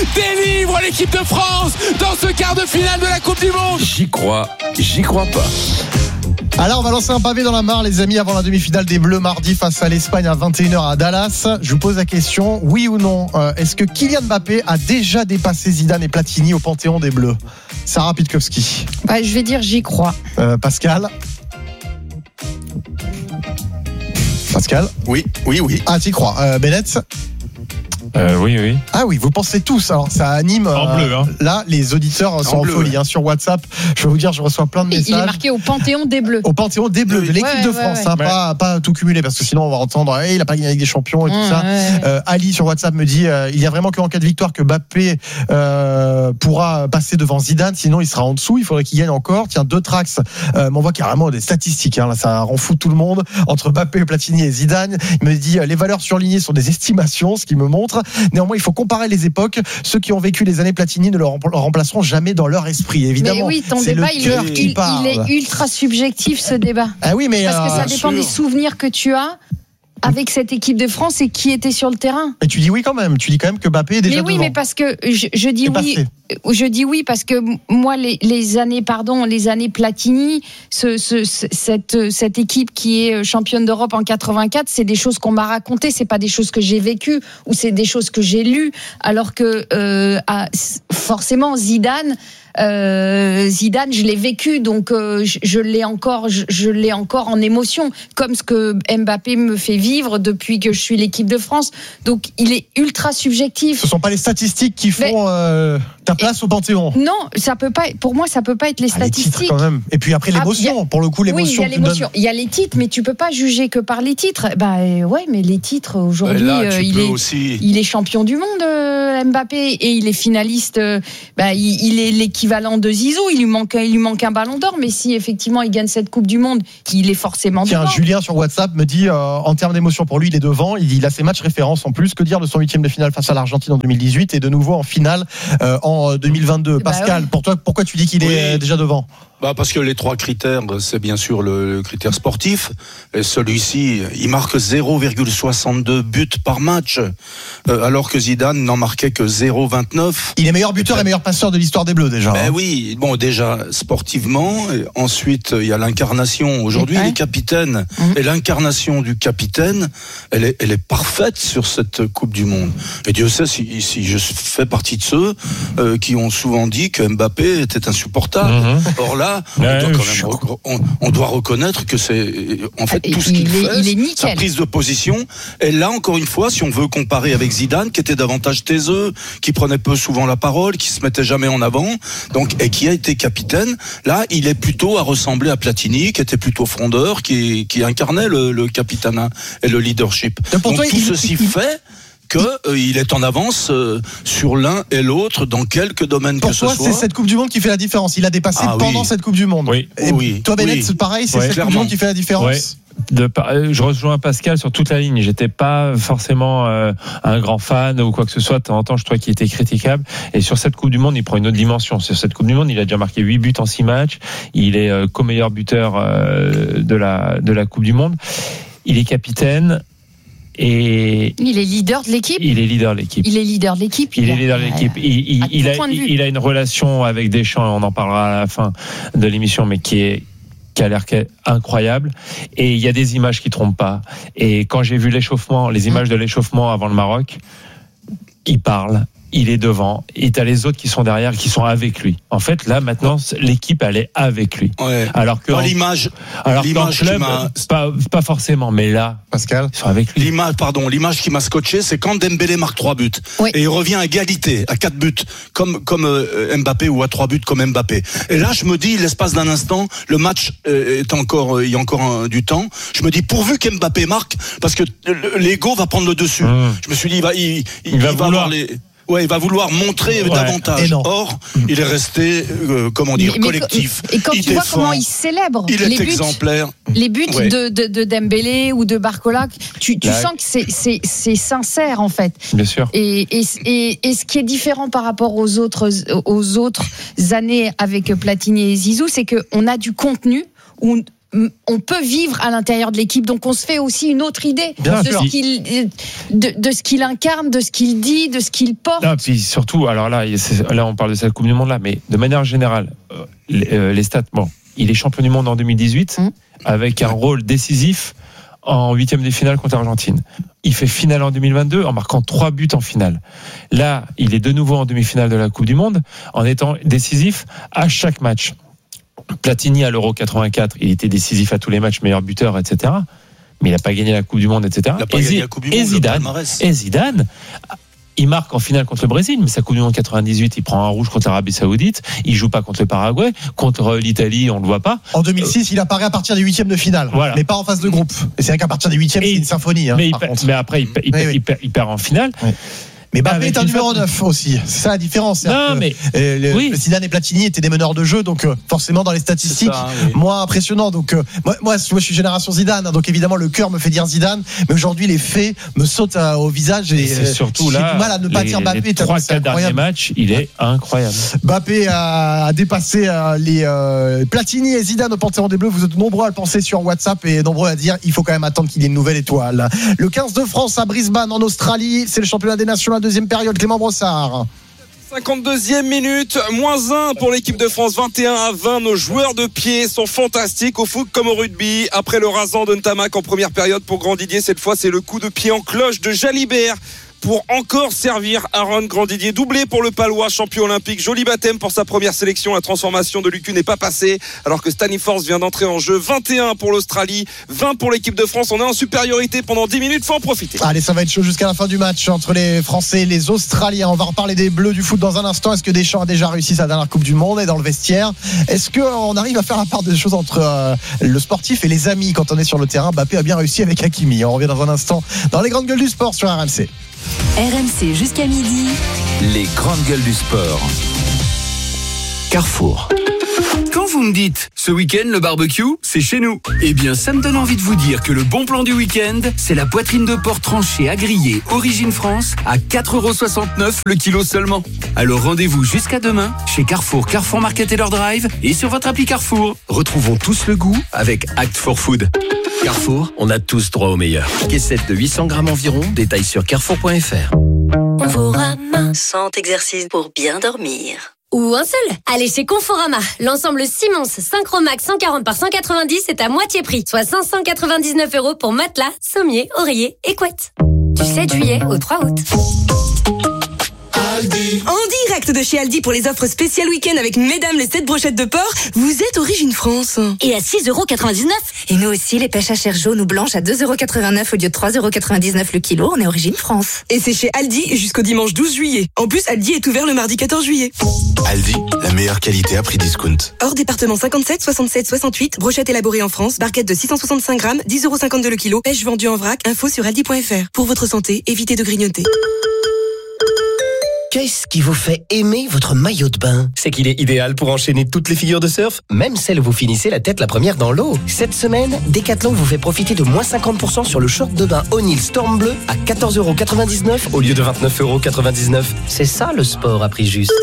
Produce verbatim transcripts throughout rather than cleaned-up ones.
délivre l'équipe de France dans ce quart de finale de la Coupe du Monde. J'y crois, j'y crois pas. Alors on va lancer un pavé dans la mare les amis avant la demi-finale des Bleus mardi face à l'Espagne à vingt et une heures à Dallas. Je vous pose la question, oui ou non, euh, est-ce que Kylian Mbappé a déjà dépassé Zidane et Platini au Panthéon des Bleus? Sarah Pitkowski. Bah, je vais dire j'y crois. euh, Pascal Pascal Oui, oui, oui. Ah t'y crois. euh, Bennett. Euh, oui, oui. Ah oui, vous pensez tous. Alors ça anime. En euh, bleu, hein. Là, les auditeurs sont En en, bleu, folie. ouais. Hein, sur WhatsApp, je vais vous dire, je reçois plein de Il messages. est marqué au Panthéon des Bleus. Au Panthéon des Bleus, de l'équipe Ouais, de ouais, France, ouais. hein, pas, pas tout cumulé, parce que sinon on va entendre, hey, il a pas gagné avec des champions et tout Ouais, ça. ouais. Euh, Ali sur WhatsApp me dit, euh, il y a vraiment qu'en cas de victoire que Mbappé euh, pourra passer devant Zidane, sinon il sera en dessous. Il faudrait qu'il gagne encore. Tiens, deux Trax euh, m'envoie carrément des statistiques. Hein, là, ça rend fou tout le monde entre Mbappé, Platini et Zidane. Il me dit, euh, les valeurs surlignées sont des estimations, ce qui me montre. Néanmoins, il faut comparer les époques. Ceux qui ont vécu les années Platini ne le remplaceront jamais dans leur esprit, évidemment. Mais oui, ton c'est débat, le il cœur est, qui il, parle. il est ultra subjectif, ce débat. Ah oui, mais Parce que euh, ça dépend sûr. des souvenirs que tu as avec cette équipe de France et qui était sur le terrain. mais tu dis oui quand même. Tu dis quand même que Mbappé est déjà Mais oui, devant. mais parce que je, je dis C'est oui. passé. Je dis oui parce que moi les, les années pardon les années Platini, ce, ce, cette cette équipe qui est championne d'Europe en quatre-vingt-quatre, c'est des choses qu'on m'a racontées, c'est pas des choses que j'ai vécues ou c'est des choses que j'ai lues. Alors que euh, à, forcément Zidane. Euh, Zidane, je l'ai vécu, donc euh, je, je l'ai encore, je, je l'ai encore en émotion, comme ce que Mbappé me fait vivre depuis que je suis l'équipe de France. Donc, il est ultra subjectif. Ce sont pas les statistiques qui font Mais- euh, ta place au Panthéon. Non, ça peut pas. Pour moi, ça peut pas être les Ah, les statistiques. titres quand même. Et puis après Ah, l'émotion, y a- pour le coup Oui, il y l'émotion. a que tu l'émotion. donnes. Il y a les titres, mais tu peux pas juger que par les titres. Bah euh, ouais, mais les titres aujourd'hui, Là, tu euh, il peux est. aussi. Il est champion du monde, euh, Mbappé, et il est finaliste. euh, bah, il, il est l'équivalent de Zizou. Il lui manque, il lui manque un ballon d'or. Mais si effectivement il gagne cette Coupe du Monde, il est forcément Tiens, devant. Julien sur WhatsApp me dit, euh, en termes d'émotion pour lui, il est devant. Il, il a ses matchs références en plus. Que dire de son huitième de finale face à l'Argentine en deux mille dix-huit et de nouveau en finale euh, en euh, deux mille vingt-deux. Bah Pascal, ouais. pour toi, pourquoi tu dis qu'il est Oui. euh, déjà devant? Bah parce que les trois critères, c'est bien sûr le, le critère sportif. Et celui-ci, il marque zéro virgule soixante-deux buts par match, euh, alors que Zidane n'en marquait que zéro virgule vingt-neuf. Il est meilleur buteur et meilleur passeur de l'histoire des Bleus déjà. Ben hein. oui, bon déjà sportivement, et ensuite il y a l'incarnation. Aujourd'hui, Ouais. il est capitaine, Mhm. et l'incarnation du capitaine, elle est, elle est parfaite sur cette Coupe du Monde. Et Dieu sait si, si je fais partie de ceux euh, qui ont souvent dit que Mbappé était insupportable. Mhm. Or là, on, Ouais, doit quand je- même rec- on, on doit reconnaître que c'est en fait tout ce Il qu'il est- fait, il est sa nickel. prise de position. Et là, encore une fois, si on veut comparer avec Zidane, qui était davantage taiseux, qui prenait peu souvent la parole, qui se mettait jamais en avant, donc et qui a été capitaine, là, il est plutôt à ressembler à Platini, qui était plutôt frondeur, qui, qui incarnait le, le capitanat et le leadership. Donc pour Donc toi, tout il- ceci il- fait que euh, il est en avance euh, sur l'un et l'autre dans quelques domaines Pour que ce toi, soit. c'est cette Coupe du Monde qui fait la différence. Il a dépassé Ah pendant oui. cette Coupe du Monde. Oui. Et Oui. toi, Bennett, Oui. c'est pareil, c'est Ouais. cette Coupe du Clairement. Monde qui fait la différence. Ouais. De, par- euh, je rejoins Pascal sur toute la ligne. J'étais pas forcément euh, un grand fan ou quoi que ce soit. De temps en temps, je trouvais qu'il était critiquable. Et sur cette Coupe du Monde, il prend une autre dimension. Sur cette Coupe du Monde, il a déjà marqué huit buts en six matchs. Il est euh, co-meilleur buteur euh, de la de la Coupe du Monde. Il est capitaine et Il est leader de l'équipe. il est leader de l'équipe. Il est leader de l'équipe. Il est leader de l'équipe. Il, il, à il tout a, point de vue. il a une relation avec Deschamps, et on en parlera à la fin de l'émission, mais qui est qui a l'air incroyable. Et il y a des images qui trompent pas. Et quand j'ai vu l'échauffement, les images de l'échauffement avant le Maroc, il parle, il est devant, et t'as les autres qui sont derrière, qui sont avec lui. En fait, là, maintenant, l'équipe, elle est avec lui. Ouais. Alors que Moi, en- l'image, alors qu'en l'image qui club, m'a- pas, pas forcément, mais là, Pascal. ils sont avec lui. L'image, pardon, l'image qui m'a scotché, c'est quand Dembélé marque trois buts Oui. et il revient à égalité, à quatre buts, comme comme euh, Mbappé ou à trois buts comme Mbappé. Et là, je me dis, l'espace d'un instant, le match euh, est encore, euh, il y a encore un- du temps. Je me dis, pourvu qu'Mbappé marque, parce que le- l'ego va prendre le dessus. Mmh. Je me suis dit, il va, il, il, Il va avoir vouloir. les Ouais, il va vouloir montrer Ouais. Et davantage. non. Or, il est resté, euh, comment dire, Mais- mais- collectif. Et quand il tu vois défend, comment il célèbre il est les buts, exemplaire. les buts Ouais. de, de, de Dembélé ou de Barcola, tu, tu Là- sens que c'est, c'est, c'est sincère en fait. Bien sûr. Et, et, et, et ce qui est différent par rapport aux autres, aux autres années avec Platini et Zizou, c'est qu'on a du contenu où on peut vivre à l'intérieur de l'équipe. Donc on se fait aussi une autre idée Bien de sûr. ce qu'il de, de ce qu'il incarne, de ce qu'il dit, de ce qu'il porte. Non, puis surtout, alors là, c'est- là, on parle de cette Coupe du Monde là, mais de manière générale, euh, les, euh, les stats. Bon, il est champion du monde en deux mille dix-huit Mmh. avec un rôle décisif en huitième de finale contre l'Argentine. Il fait finale en deux mille vingt-deux en marquant trois buts en finale. Là, il est de nouveau en demi-finale de la Coupe du Monde en étant décisif à chaque match. Platini à l'Euro quatre-vingt-quatre, il était décisif à tous les matchs, meilleur buteur, et cetera. Mais il n'a pas gagné la Coupe du Monde, et cetera. Il n'a pas et, gagné Zi- la Coupe du et Monde, le Zidane, palmarès. et Zidane, il marque en finale contre le Brésil, mais sa Coupe du Monde quatre-vingt-dix-huit, il prend un rouge contre l'Arabie Saoudite, il joue pas contre le Paraguay, contre l'Italie, on le voit pas. En deux mille six, il apparaît à partir des huitièmes de finale, Voilà. mais pas en phase de groupe. Et c'est vrai qu'à partir des huitièmes, Et- c'est une symphonie. Hein, mais, il par perd- contre. mais après, il, perd- il, Oui, perd- oui. il perd- il perd en finale. Mais Mbappé avec est un une numéro faute. neuf aussi. C'est ça la différence. C'est-à-dire Non, que, mais euh, le, oui. le Zidane et Platini étaient des meneurs de jeu, donc euh, forcément dans les statistiques, C'est ça, oui. moins impressionnant. Donc euh, moi, moi, moi, je suis génération Zidane, hein, donc évidemment le cœur me fait dire Zidane, mais aujourd'hui les faits me sautent euh, au visage et, Et c'est euh, surtout j'ai là, du mal à ne pas les, dire Mbappé. les tellement trois, c'est quatre derniers incroyable. matchs, il est incroyable. Mbappé a, a dépassé euh, les euh, Platini et Zidane au Panthéon des Bleus. Vous êtes nombreux à le penser sur WhatsApp et nombreux à dire il faut quand même attendre qu'il y ait une nouvelle étoile. Le quinze de France à Brisbane en Australie, c'est le championnat des nations la deuxième période. Clément Brossard. cinquante-deuxième minute, moins un pour l'équipe de France, vingt et un à vingt. Nos joueurs de pied sont fantastiques au foot comme au rugby. Après le rasant de Ntamak en première période pour Grandidier, cette fois c'est le coup de pied en cloche de Jalibert pour encore servir Aaron Grandidier. Doublé pour le Palois, champion olympique. Joli baptême pour sa première sélection. La transformation de Lucu n'est pas passée alors que Staniforth vient d'entrer en jeu. vingt et un pour l'Australie, vingt pour l'équipe de France. On est en supériorité pendant dix minutes, faut en profiter. Allez, ça va être chaud jusqu'à la fin du match entre les Français et les Australiens. On va reparler des Bleus du foot dans un instant. Est-ce que Deschamps a déjà réussi sa dernière Coupe du Monde et dans le vestiaire? Est-ce qu'on arrive à faire la part des choses entre euh, le sportif et les amis quand on est sur le terrain? Mbappé a bien réussi avec Hakimi. On revient dans un instant dans les grandes gueules du sport sur R M C. R M C jusqu'à midi. Les grandes gueules du sport. Carrefour. Quand vous me dites ce week-end le barbecue, c'est chez nous. Eh bien, ça me donne envie de vous dire que le bon plan du week-end, c'est la poitrine de porc tranchée à griller Origine France à quatre euros soixante-neuf le kilo seulement. Alors rendez-vous jusqu'à demain chez Carrefour, Carrefour Market et leur drive et sur votre appli Carrefour. Retrouvons tous le goût avec Act for Food. Carrefour, on a tous droit au meilleur. Caissette de huit cents grammes environ, détail sur carrefour point f r. Conforama, cent exercices pour bien dormir. Ou un seul. Allez chez Conforama. L'ensemble Simons Synchromax cent quarante par cent quatre-vingt-dix est à moitié prix, soit cinq cent quatre-vingt-dix-neuf euros pour matelas, sommier, oreiller et couette. Du sept juillet au trois août. En direct de chez Aldi pour les offres spéciales week-end avec mesdames les sept brochettes de porc, vous êtes Origine France. Et à six euros quatre-vingt-dix-neuf. Et nous aussi, les pêches à chair jaune ou blanche à deux euros quatre-vingt-neuf au lieu de trois euros quatre-vingt-dix-neuf le kilo, on est Origine France. Et c'est chez Aldi jusqu'au dimanche douze juillet. En plus, Aldi est ouvert le mardi quatorze juillet. Aldi, la meilleure qualité à prix discount. Hors département cinquante-sept, soixante-sept, soixante-huit, brochette élaborée en France, barquette de six cent soixante-cinq grammes, dix euros cinquante-deux le kilo, pêche vendue en vrac, info sur aldi point f r. Pour votre santé, évitez de grignoter. Qu'est-ce qui vous fait aimer votre maillot de bain? C'est qu'il est idéal pour enchaîner toutes les figures de surf, même celles où vous finissez la tête la première dans l'eau. Cette semaine, Decathlon vous fait profiter de moins cinquante pour cent sur le short de bain O'Neill Storm Bleu à quatorze euros quatre-vingt-dix-neuf au lieu de vingt-neuf euros quatre-vingt-dix-neuf. C'est ça le sport à prix juste.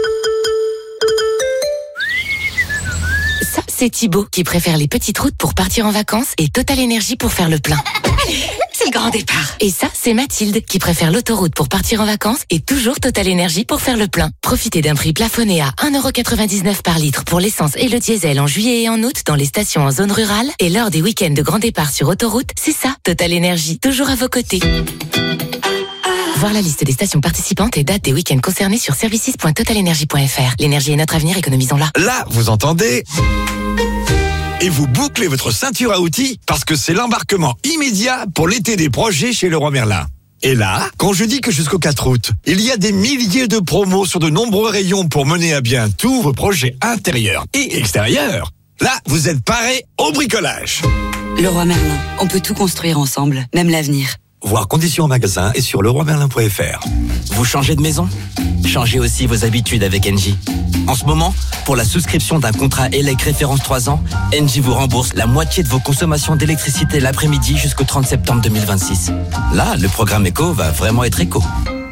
Ça, c'est Thibaut qui préfère les petites routes pour partir en vacances et Total Énergie pour faire le plein. C'est le grand départ. Et ça, c'est Mathilde qui préfère l'autoroute pour partir en vacances et toujours Total Énergie pour faire le plein. Profitez d'un prix plafonné à un euro quatre-vingt-dix-neuf par litre pour l'essence et le diesel en juillet et en août dans les stations en zone rurale et lors des week-ends de grand départ sur autoroute. C'est ça, Total Énergie, toujours à vos côtés. Voir la liste des stations participantes et dates des week-ends concernés sur services point total énergie point f r. L'énergie est notre avenir, économisons-la. Là, vous entendez ? Et vous bouclez votre ceinture à outils parce que c'est l'embarquement immédiat pour l'été des projets chez Leroy Merlin. Et là, quand je dis que jusqu'au quatre août, il y a des milliers de promos sur de nombreux rayons pour mener à bien tous vos projets intérieurs et extérieurs, là, vous êtes parés au bricolage. Leroy Merlin, on peut tout construire ensemble, même l'avenir. Voir conditions en magasin et sur leroy merlin point f r. Vous changez de maison ? Changez aussi vos habitudes avec Engie. En ce moment, pour la souscription d'un contrat E L E C référence trois ans, Engie vous rembourse la moitié de vos consommations d'électricité l'après-midi jusqu'au trente septembre deux mille vingt-six. Là, le programme éco va vraiment être éco.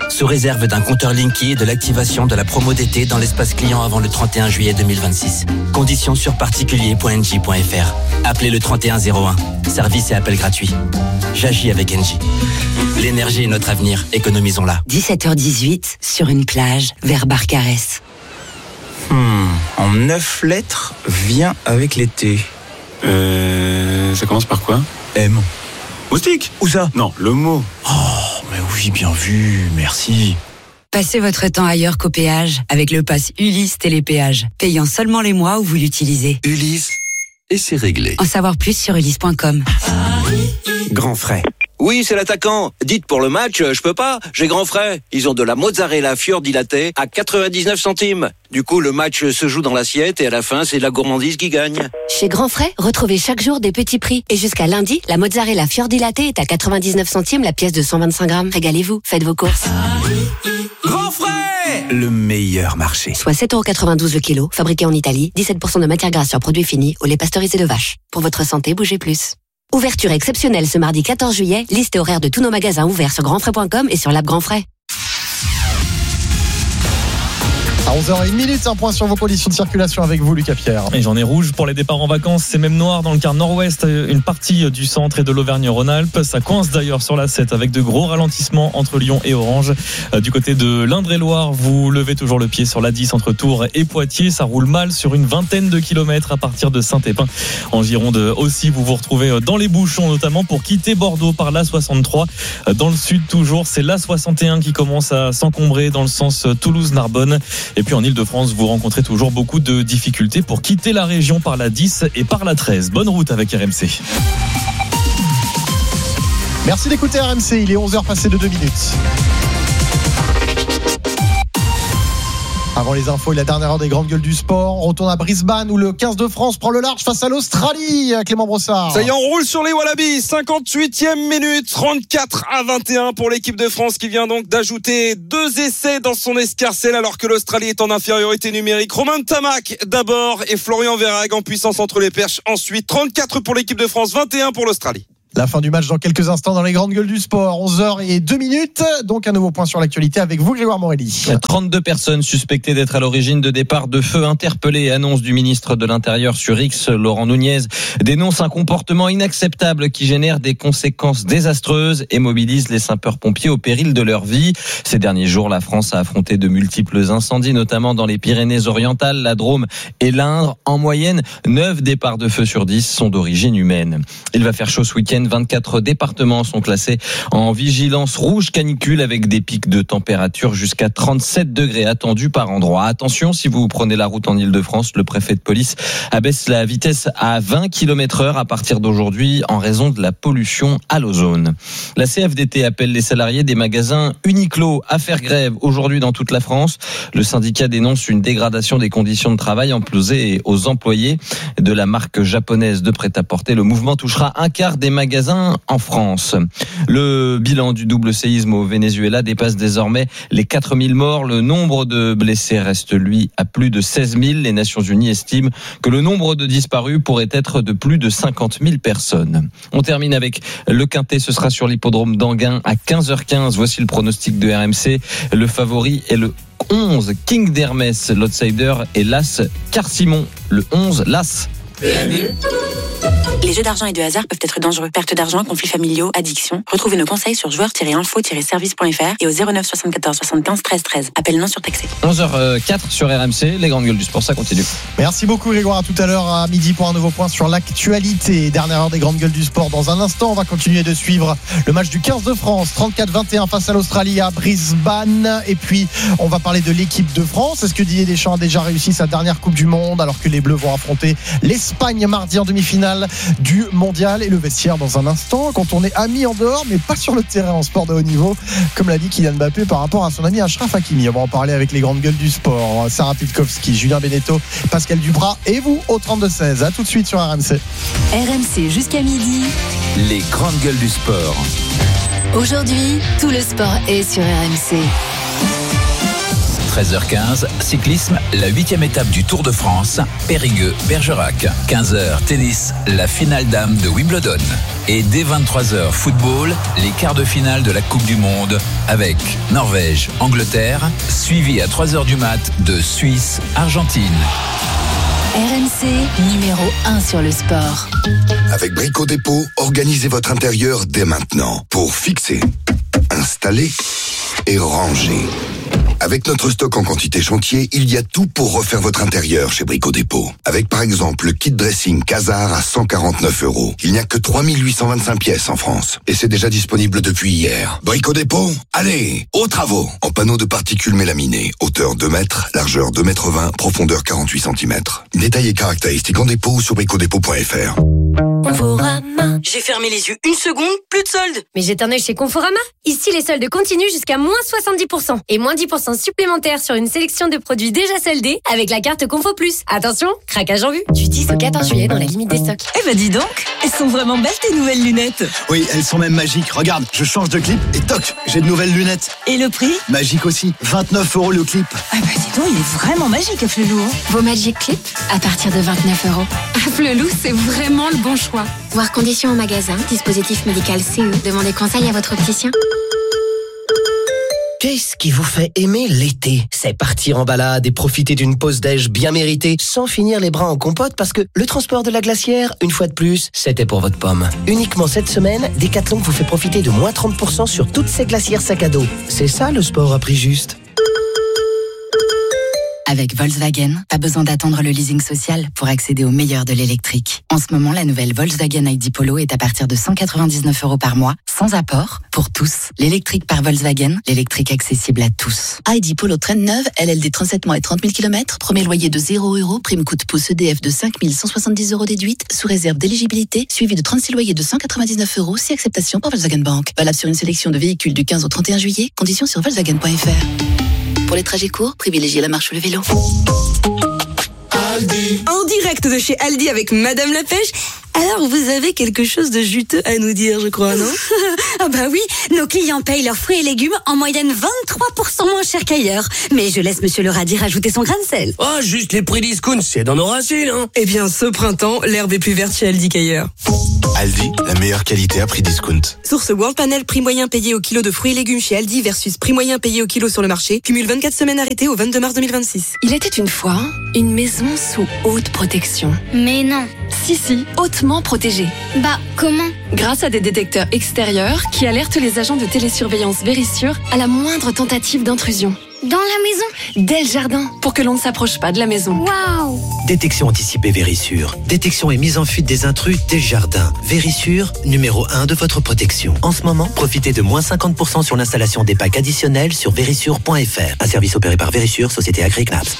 sous réserve d'un compteur Linky et de l'activation de la promo d'été dans l'espace client avant le trente et un juillet deux mille vingt-six. Conditions sur particulier point n j point f r. Appelez le trente et un zéro un. Service et appel gratuit. J'agis avec Engie. L'énergie est notre avenir, économisons-la. dix-sept heures dix-huit, sur une plage, vers Barcarès. Hmm, en neuf lettres, vient avec l'été. Euh, ça commence par quoi? M. Moustique? Où ça? Non, le mot. Oh, mais oui, bien vu, merci. Passez votre temps ailleurs qu'au péage avec le pass Ulysse Télépéage, payant seulement les mois où vous l'utilisez. Ulysse, et c'est réglé. En savoir plus sur ulysse point com. Grand frais. Oui, c'est l'attaquant. Dites pour le match, je peux pas, j'ai grand frais. Ils ont de la mozzarella fior di latte à quatre-vingt-dix-neuf centimes. Du coup, le match se joue dans l'assiette et à la fin, c'est la gourmandise qui gagne. Chez Grand Frais, retrouvez chaque jour des petits prix. Et jusqu'à lundi, la mozzarella fior di latte est à quatre-vingt-dix-neuf centimes la pièce de cent vingt-cinq grammes. Régalez-vous, faites vos courses. Grand frais, le meilleur marché. Soit sept euros quatre-vingt-douze le kilo, fabriqué en Italie, dix-sept pour cent de matière grasse sur produits finis, au lait pasteurisé de vache. Pour votre santé, bougez plus. Ouverture exceptionnelle ce mardi quatorze juillet, liste et horaire de tous nos magasins ouverts sur grand frais point com et sur l'app Grand Frais. À onze heures trente, un point sur vos conditions de circulation avec vous, Lucas Pierre. Et j'en ai rouge pour les départs en vacances. C'est même noir dans le quart nord-ouest, une partie du centre et de l'Auvergne-Rhône-Alpes. Ça coince d'ailleurs sur la sept avec de gros ralentissements entre Lyon et Orange. Du côté de l'Indre-et-Loire, vous levez toujours le pied sur l'A dix entre Tours et Poitiers. Ça roule mal sur une vingtaine de kilomètres à partir de Saint-Épin. En Gironde aussi, vous vous retrouvez dans les bouchons, notamment pour quitter Bordeaux par l'A soixante-trois. Dans le sud toujours, c'est l'A soixante et un qui commence à s'encombrer dans le sens Toulouse-Narbonne. Et puis en Ile-de-France, vous rencontrez toujours beaucoup de difficultés pour quitter la région par la dix et par la treize. Bonne route avec R M C. Merci d'écouter R M C, il est onze heures passées de deux minutes. Avant les infos et la dernière heure des grandes gueules du sport, on retourne à Brisbane où le quinze de France prend le large face à l'Australie. Clément Brossard. Ça y est, on roule sur les Wallabies. cinquante-huitième minute, trente-quatre à vingt et un pour l'équipe de France qui vient donc d'ajouter deux essais dans son escarcelle alors que l'Australie est en infériorité numérique. Romain Ntamak d'abord et Florian Verhaeghe en puissance entre les perches ensuite. trente-quatre pour l'équipe de France, vingt et un pour l'Australie. La fin du match dans quelques instants dans les grandes gueules du sport. onze heures deux minutes. Donc un nouveau point sur l'actualité avec vous, Grégoire Morelli. trente-deux personnes suspectées d'être à l'origine de départ de feu interpellées. Annonce du ministre de l'Intérieur sur X, Laurent Nunez, dénonce un comportement inacceptable qui génère des conséquences désastreuses et mobilise les sapeurs-pompiers au péril de leur vie. Ces derniers jours, la France a affronté de multiples incendies, notamment dans les Pyrénées-Orientales, la Drôme et l'Indre. En moyenne, neuf départs de feu sur dix sont d'origine humaine. Il va faire chaud ce week-end. vingt-quatre départements sont classés en vigilance rouge canicule avec des pics de température jusqu'à trente-sept degrés attendus par endroit. Attention, si vous prenez la route en Ile-de-France, le préfet de police abaisse la vitesse à vingt kilomètres heure à partir d'aujourd'hui en raison de la pollution à l'ozone. La C F D T appelle les salariés des magasins Uniqlo à faire grève aujourd'hui dans toute la France. Le syndicat dénonce une dégradation des conditions de travail imposées aux employés de la marque japonaise de prêt-à-porter. Le mouvement touchera un quart des magasins en France. Le bilan du double séisme au Venezuela dépasse désormais les quatre mille morts. Le nombre de blessés reste, lui, à plus de seize mille. Les Nations Unies estiment que le nombre de disparus pourrait être de plus de cinquante mille personnes. On termine avec le Quintet. Ce sera sur l'hippodrome d'Anguin à quinze heures quinze. Voici le pronostic de R M C. Le favori est le onze, King d'Hermès. L'outsider est l'As Carcimon. Le onze, l'As. Les jeux d'argent et de hasard peuvent être dangereux. Perte d'argent, conflits familiaux, addiction. Retrouvez nos conseils sur joueurs tiret info tiret service point f r et au zéro neuf soixante-quatorze soixante-quinze treize treize. Appel non surtaxé. onze heures quatre sur R M C, les grandes gueules du sport, ça continue. Merci beaucoup Grégoire, à tout à l'heure à midi pour un nouveau point sur l'actualité. Dernière heure des grandes gueules du sport. Dans un instant, on va continuer de suivre le match du quinze de France, trente-quatre vingt et un face à l'Australie à Brisbane. Et puis, on va parler de l'équipe de France. Est-ce que Didier Deschamps a déjà réussi sa dernière Coupe du Monde alors que les Bleus vont affronter l'Espagne mardi en demi-finale du Mondial? Et le vestiaire dans un instant, quand on est amis en dehors mais pas sur le terrain en sport de haut niveau, comme l'a dit Kylian Mbappé par rapport à son ami Achraf Hakimi. On va en parler avec les grandes gueules du sport, Sarah Pitkowski, Julien Beneteau, Pascal Duprat et vous au trente-deux seize. A tout de suite sur R M C. R M C jusqu'à midi. Les grandes gueules du sport. Aujourd'hui, tout le sport est sur R M C. treize heures quinze, cyclisme, la huitième étape du Tour de France, Périgueux-Bergerac. quinze heures, tennis, la finale dames de Wimbledon. Et dès vingt-trois heures, football, les quarts de finale de la Coupe du Monde avec Norvège, Angleterre, suivi à trois heures du mat de Suisse, Argentine. R M C, numéro un sur le sport. Avec Brico Dépôt, organisez votre intérieur dès maintenant pour fixer, installer et ranger. Avec notre stock en quantité chantier, il y a tout pour refaire votre intérieur chez Brico Dépôt. Avec par exemple le kit dressing Casar à cent quarante-neuf euros. Il n'y a que trois mille huit cent vingt-cinq pièces en France. Et c'est déjà disponible depuis hier. Brico Dépôt, allez, aux travaux. En panneaux de particules mélaminées. Hauteur deux mètres, largeur deux mètres vingt, profondeur quarante-huit centimètres. Détails et caractéristiques en dépôt ou sur bricodépôt point f r. Conforama. J'ai fermé les yeux une seconde, plus de soldes. Mais jette un œil chez Conforama. Ici, les soldes continuent jusqu'à moins soixante-dix pour cent. Et moins dix pour cent supplémentaires sur une sélection de produits déjà soldés avec la carte Confo Plus. Attention, craquage en vue. Du dix au quatorze juillet dans la limite des stocks. Eh ben dis donc, elles sont vraiment belles tes nouvelles lunettes. Oui, elles sont même magiques. Regarde, je change de clip et toc, j'ai de nouvelles lunettes. Et le prix ? Magique aussi, vingt-neuf euros le clip. Ah bah dis donc, il est vraiment magique, Flelou. Vos Magic Clips à partir de vingt-neuf euros. Flelou, c'est vraiment le bon choix. Voir conditions en magasin, dispositif médical C E. Demandez conseil à votre opticien. Qu'est-ce qui vous fait aimer l'été ? C'est partir en balade et profiter d'une pause déj bien méritée sans finir les bras en compote parce que le transport de la glacière, une fois de plus, c'était pour votre pomme. Uniquement cette semaine, Decathlon vous fait profiter de moins trente pour cent sur toutes ces glacières sac à dos. C'est ça le sport à prix juste. Avec Volkswagen, pas besoin d'attendre le leasing social pour accéder au meilleur de l'électrique. En ce moment, la nouvelle Volkswagen I D Polo est à partir de cent quatre-vingt-dix-neuf euros par mois, sans apport, pour tous. L'électrique par Volkswagen, l'électrique accessible à tous. I D Polo traîne neuve, L L D trente-sept mois et trente mille kilomètres, premier loyer de zéro euros, prime coût de pouce E D F de cinq mille cent soixante-dix euros déduite, sous réserve d'éligibilité, suivi de trente-six loyers de cent quatre-vingt-dix-neuf euros, si acceptation par Volkswagen Bank. Valable sur une sélection de véhicules du quinze au trente et un juillet, conditions sur volkswagen point f r. Pour les trajets courts, privilégiez la marche ou le vélo. Aldi. En direct de chez Aldi avec Madame la Pêche. Alors, vous avez quelque chose de juteux à nous dire, je crois, non? Ah bah oui, nos clients payent leurs fruits et légumes en moyenne vingt-trois pour cent moins cher qu'ailleurs. Mais je laisse Monsieur le radis rajouter son grain de sel. Oh, juste les prix discount, c'est dans nos racines, hein. Eh bien, ce printemps, l'herbe est plus verte chez Aldi qu'ailleurs. Aldi, la meilleure qualité à prix discount. Source World Panel, prix moyen payé au kilo de fruits et légumes chez Aldi versus prix moyen payé au kilo sur le marché. Cumule vingt-quatre semaines arrêtées au vingt-deux mars deux mille vingt-six. Il était une fois une maison sous haute protection. Mais non. Si, si, hautement protégée. Bah, comment ? Grâce à des détecteurs extérieurs qui alertent les agents de télésurveillance Vérissure à la moindre tentative d'intrusion. Dans la maison ? Dès le jardin, pour que l'on ne s'approche pas de la maison. Waouh ! Détection anticipée Vérissure. Détection et mise en fuite des intrus dès le jardin. Vérissure, numéro un de votre protection. En ce moment, profitez de moins cinquante pour cent sur l'installation des packs additionnels sur vérissure point f r. Un service opéré par Vérissure, société Agri-Knaps.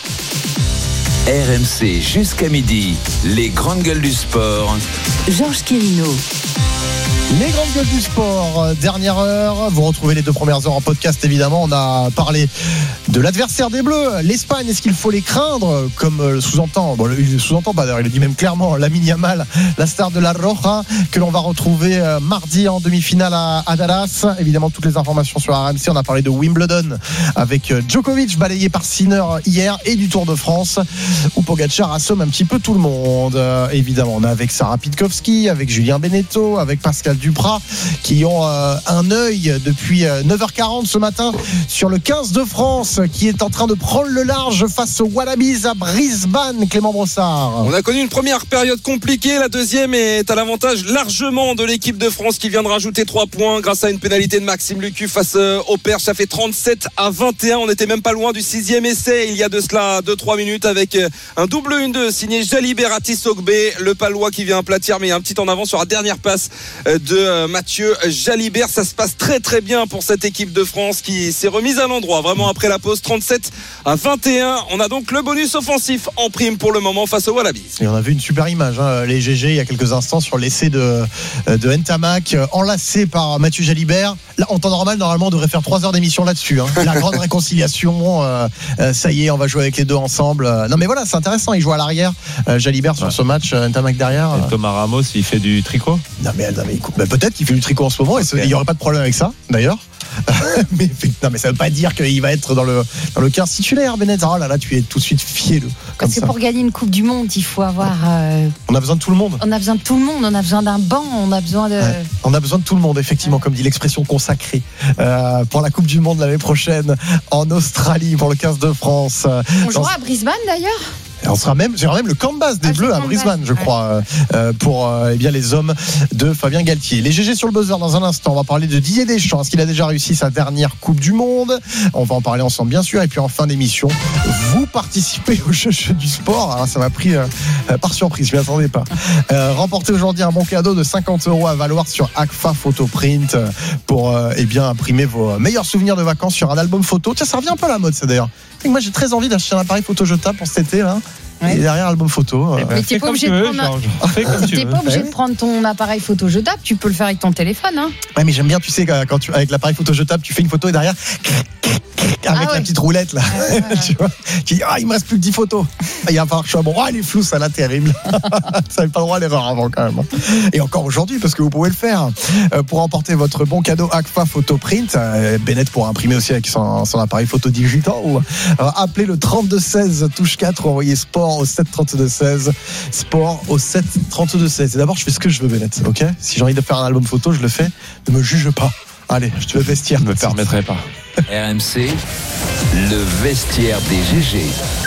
R M C jusqu'à midi, les grandes gueules du sport. Georges Quirino. Les grandes gueules du sport, dernière heure. Vous retrouvez les deux premières heures en podcast, évidemment. On a parlé de l'adversaire des Bleus, l'Espagne. Est-ce qu'il faut les craindre, comme le sous-entend, bon, le sous-entend pas d'ailleurs, il le dit même clairement, Lamine Yamal, la star de la Roja, que l'on va retrouver mardi en demi-finale à, à Dallas. Évidemment, toutes les informations sur R M C. On a parlé de Wimbledon avec Djokovic, balayé par Sinner hier, et du Tour de France, où Pogacar assomme un petit peu tout le monde. Euh, évidemment, on est avec Sarah Pitkowski, avec Julien Beneteau, avec Pascal Duprat, qui ont euh, un œil depuis euh, neuf heures quarante ce matin sur le quinze de France, qui est en train de prendre le large face aux Wallabies à Brisbane. Clément Brossard. On a connu une première période compliquée, la deuxième est à l'avantage largement de l'équipe de France qui vient de rajouter trois points grâce à une pénalité de Maxime Lucu face au Perche. Ça fait trente-sept à vingt et un, on n'était même pas loin du sixième essai il y a de cela deux trois minutes avec un double un deux signé Jalibert à Tissogbe, le Palois qui vient aplatir, mais un petit en avant sur la dernière passe de Mathieu Jalibert. Ça se passe très très bien pour cette équipe de France qui s'est remise à l'endroit vraiment après la pause. Trente-sept à vingt et un, on a donc le bonus offensif en prime pour le moment face aux Wallabies. Et on a vu une super image, hein, les G G il y a quelques instants sur l'essai de, de Ntamak, enlacé par Mathieu Jalibert. Là, en temps normal, normalement on devrait faire trois heures d'émission là-dessus, hein. La grande réconciliation, euh, euh, ça y est, on va jouer avec les deux ensemble. Non mais voilà, c'est intéressant, il joue à l'arrière, euh, Jalibert sur ouais. ce match, euh, Ntamak derrière. Et Thomas Ramos, il fait du tricot. Non mais, non, mais Bah, peut-être qu'il fait du tricot en ce moment et il n'y aurait pas de problème avec ça, d'ailleurs. mais, non, mais ça ne veut pas dire qu'il va être dans le, dans le quinze titulaire, Bennett. Oh là là, tu es tout de suite fielleux. Parce que ça. Pour gagner une Coupe du Monde, il faut avoir. Euh... On a besoin de tout le monde. On a besoin de tout le monde. On a besoin d'un banc. On a besoin de. Ouais. On a besoin de tout le monde, effectivement, ouais. Comme dit l'expression consacrée euh, pour la Coupe du Monde l'année prochaine en Australie pour le quinze de France. On jouera à Brisbane d'ailleurs. Et on sera même, il y aura même le camp de base des ah, Bleus à Brisbane, je crois, euh, pour euh, eh bien les hommes de Fabien Galtier. Les G G sur le buzzer dans un instant. On va parler de Didier Deschamps, est-ce qu'il a déjà réussi sa dernière Coupe du Monde. On va en parler ensemble, bien sûr. Et puis en fin d'émission, vous participez au jeu, jeu du sport. Alors, ça m'a pris euh, par surprise, je m'y attendais pas. Euh, remporter aujourd'hui un bon cadeau de cinquante euros à valoir sur Agfa Photoprint pour euh, eh bien imprimer vos meilleurs souvenirs de vacances sur un album photo. Tiens, ça revient un peu à la mode, ça d'ailleurs. Moi, j'ai très envie d'acheter un appareil photo jetable pour cet été là. Ouais. Et derrière l'album photo. Euh, mais t'es pas obligé, de, prendre un... t'es pas obligé de prendre ton appareil photo jetable, tu peux le faire avec ton téléphone. Hein. Ouais, mais j'aime bien, tu sais, quand tu, avec l'appareil photo jetable, tu fais une photo et derrière, avec ah, la ouais. petite roulette là. Ouais, ouais, ouais. tu vois, tu dis, ah, il me reste plus que dix photos. Il va falloir que je sois bon. Oh, elle est floue, ça là, terrible. Ça n'avait pas le droit à l'erreur avant quand même. Et encore aujourd'hui, parce que vous pouvez le faire. Euh, pour emporter votre bon cadeau Agfa Photoprint, euh, Bennett pourra imprimer aussi avec son, son appareil photo digital. Ou, alors, appelez le trente-deux seize, touche quatre, ou envoyez sport au sept trente-deux seize. Sport au sept trente-deux seize. Et d'abord, je fais ce que je veux, Bennett. Ok ? Si j'ai envie de faire un album photo, je le fais. Ne me juge pas. Allez, je te le vestiaire. Je ne me permettrai pas. R M C, le vestiaire des G G.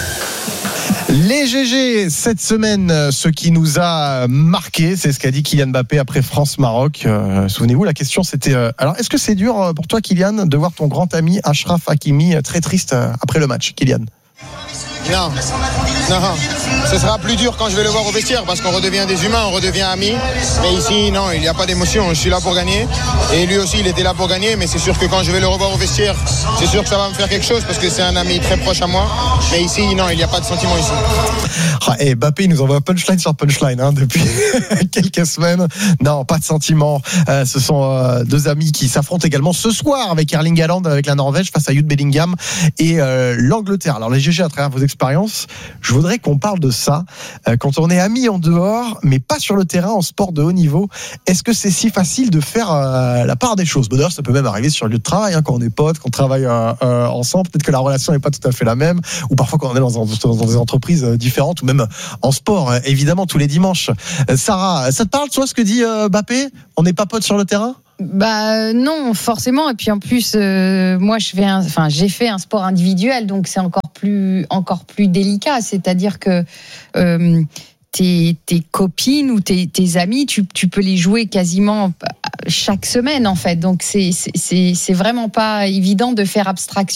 Les G G, cette semaine, ce qui nous a marqué, c'est ce qu'a dit Kylian Mbappé après France-Maroc. Euh, souvenez-vous, la question c'était... Euh, alors, est-ce que c'est dur pour toi, Kylian, de voir ton grand ami Achraf Hakimi très triste après le match, Kylian ? Non, non, ce sera plus dur quand je vais le voir au vestiaire parce qu'on redevient des humains, on redevient amis. Mais ici, non, il n'y a pas d'émotion, je suis là pour gagner. Et lui aussi, il était là pour gagner, mais c'est sûr que quand je vais le revoir au vestiaire, c'est sûr que ça va me faire quelque chose parce que c'est un ami très proche à moi. Mais ici, non, il n'y a pas de sentiment ici. Ah, et Mbappé, il nous envoie punchline sur punchline hein, depuis quelques semaines. Non, pas de sentiment. Euh, ce sont euh, deux amis qui s'affrontent également ce soir avec Erling Haaland, avec la Norvège face à Jude Bellingham et euh, l'Angleterre. Alors les G G, à travers vos expériences, je voudrais qu'on parle de ça. Euh, quand on est amis en dehors, mais pas sur le terrain, en sport de haut niveau, est-ce que c'est si facile de faire euh, la part des choses ? Bon, d'ailleurs, ça peut même arriver sur le lieu de travail, hein, quand on est potes, qu'on travaille euh, euh, ensemble. Peut-être que la relation n'est pas tout à fait la même, ou parfois quand on est dans, dans, dans des entreprises euh, différentes, ou même en sport, euh, évidemment, tous les dimanches. Euh, Sarah, ça te parle, toi, ce que dit euh, Mbappé ? On n'est pas potes sur le terrain ? Bah non, forcément. Et puis en plus, euh, moi, je fais, un, enfin, j'ai fait un sport individuel, donc c'est encore plus, encore plus délicat. C'est-à-dire que euh, tes, tes copines ou tes, tes amis, tu, tu peux les jouer quasiment chaque semaine, en fait. Donc c'est, c'est, c'est vraiment pas évident de faire abstraction